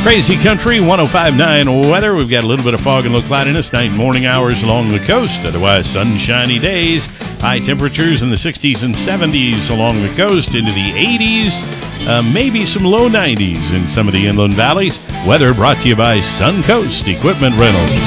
Crazy Country 105.9 weather. We've got a little bit of fog and low cloudiness night and morning hours along the coast. Otherwise, sunshiny days. High temperatures in the 60s and 70s along the coast, into the 80s. Maybe some low 90s in some of the inland valleys. Weather brought to you by Suncoast Equipment Rental.